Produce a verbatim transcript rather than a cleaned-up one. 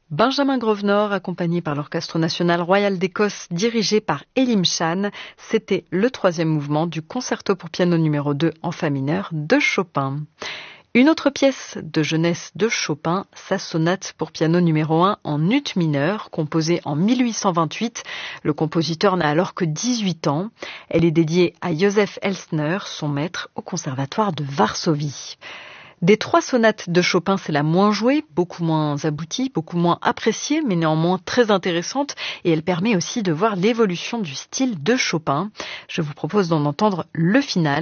Benjamin Grosvenor, accompagné par l'Orchestre national royal d'Écosse, dirigé par Elim Chan, c'était le troisième mouvement du concerto pour piano numéro deux en fa mineur de Chopin. Une autre pièce de jeunesse de Chopin, sa sonate pour piano numéro un en ut mineur, composée en mille huit cent vingt-huit. Le compositeur n'a alors que dix-huit ans. Elle est dédiée à Joseph Elsner, son maître au conservatoire de Varsovie. Des trois sonates de Chopin, c'est la moins jouée, beaucoup moins aboutie, beaucoup moins appréciée, mais néanmoins très intéressante. Et elle permet aussi de voir l'évolution du style de Chopin. Je vous propose d'en entendre le final.